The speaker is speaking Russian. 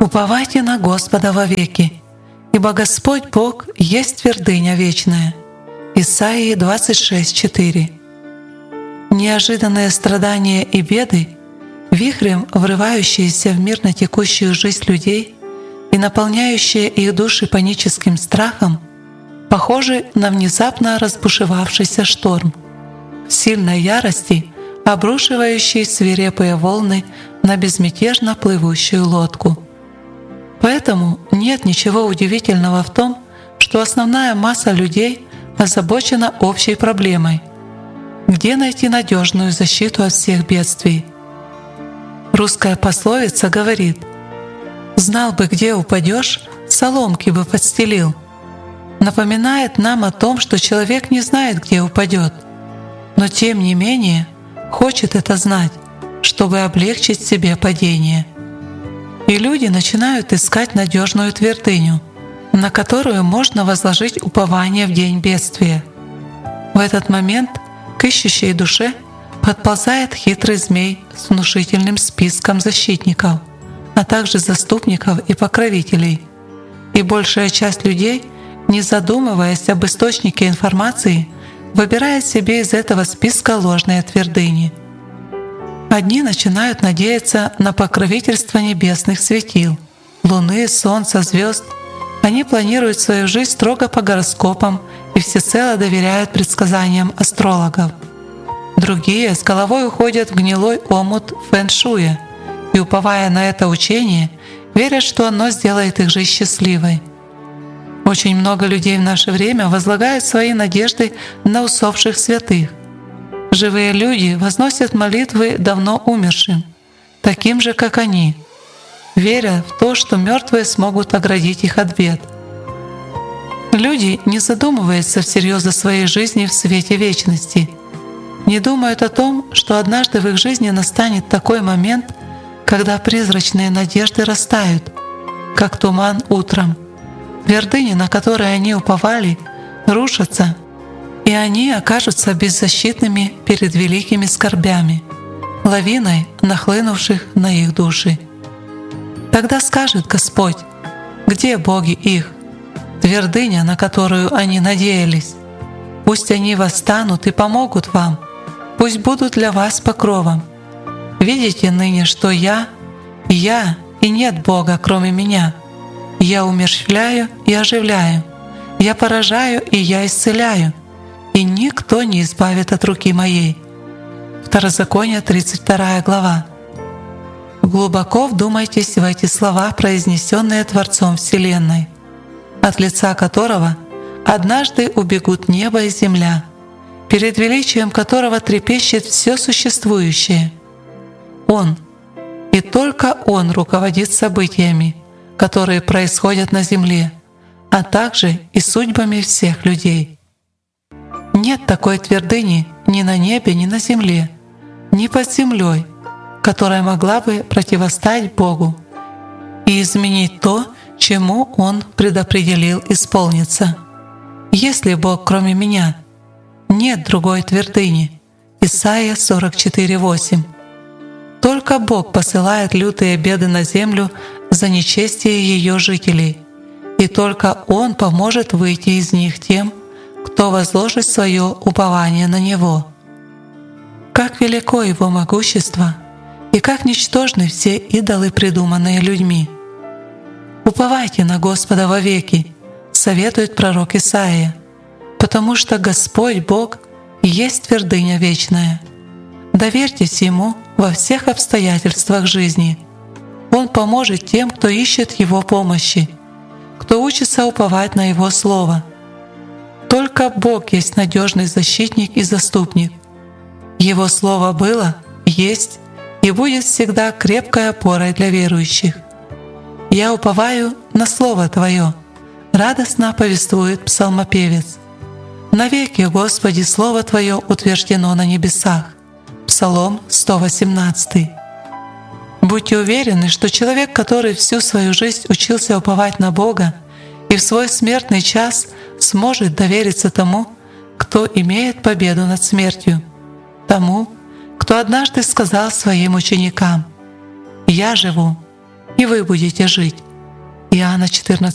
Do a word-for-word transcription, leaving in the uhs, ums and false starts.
Уповайте на Господа вовеки, ибо Господь Бог есть твердыня вечная. Исайи двадцать шесть четыре. Неожиданные страдания и беды, вихрем врывающиеся в мирно текущую жизнь людей и наполняющие их души паническим страхом, похожи на внезапно разбушевавшийся шторм, в сильной ярости обрушивающий свирепые волны на безмятежно плывущую лодку. Поэтому нет ничего удивительного в том, что основная масса людей озабочена общей проблемой — где найти надежную защиту от всех бедствий. Русская пословица говорит: «Знал бы, где упадешь, соломки бы подстелил». Напоминает нам о том, что человек не знает, где упадет, но тем не менее хочет это знать, чтобы облегчить себе падение. И люди начинают искать надежную твердыню, на которую можно возложить упование в день бедствия. В этот момент к ищущей душе подползает хитрый змей с внушительным списком защитников, а также заступников и покровителей. И большая часть людей, не задумываясь об источнике информации, выбирает себе из этого списка ложные твердыни. Одни начинают надеяться на покровительство небесных светил, луны, солнца, звезд. Они планируют свою жизнь строго по гороскопам и всецело доверяют предсказаниям астрологов. Другие с головой уходят в гнилой омут фэн-шуя и, уповая на это учение, верят, что оно сделает их жизнь счастливой. Очень много людей в наше время возлагают свои надежды на усопших святых. Живые люди возносят молитвы давно умершим, таким же, как они, веря в то, что мертвые смогут оградить их от бед. Люди не задумываются всерьез о своей жизни в свете вечности, не думают о том, что однажды в их жизни настанет такой момент, когда призрачные надежды растают, как туман утром. Твердыни, на которые они уповали, рушатся, и они окажутся беззащитными перед великими скорбями, лавиной нахлынувших на их души. Тогда скажет Господь: где боги их, твердыня, на которую они надеялись? Пусть они восстанут и помогут вам, пусть будут для вас покровом. Видите ныне, что я, я и нет Бога, кроме меня. Я умерщвляю и оживляю, я поражаю и я исцеляю, и никто не избавит от руки моей». Второзаконие, тридцать вторая глава. Глубоко вдумайтесь в эти слова, произнесенные Творцом Вселенной, от лица которого однажды убегут небо и земля, перед величием которого трепещет все существующее. Он, и только Он руководит событиями, которые происходят на земле, а также и судьбами всех людей. Нет такой твердыни ни на небе, ни на земле, ни под землей, которая могла бы противостоять Богу и изменить то, чему Он предопределил исполниться. Есть ли Бог, кроме меня? Нет другой твердыни. Исайя сорок четыре восемь. Только Бог посылает лютые беды на землю за нечестие ее жителей, и только Он поможет выйти из них тем, кто возложит свое упование на Него. Как велико Его могущество, и как ничтожны все идолы, придуманные людьми. «Уповайте на Господа вовеки», советует пророк Исаия, потому что Господь Бог есть твердыня вечная. Доверьтесь Ему во всех обстоятельствах жизни. Он поможет тем, кто ищет Его помощи, кто учится уповать на Его Слово. Только Бог есть надежный защитник и заступник. Его Слово было, есть и будет всегда крепкой опорой для верующих. «Я уповаю на Слово Твое», радостно повествует псалмопевец. «Навеки, Господи, Слово Твое утверждено на небесах». Псалом сто восемнадцать. Будьте уверены, что человек, который всю свою жизнь учился уповать на Бога и в свой смертный час сможет довериться тому, кто имеет победу над смертью, тому, кто однажды сказал своим ученикам: «Я живу, и вы будете жить». Иоанна четырнадцать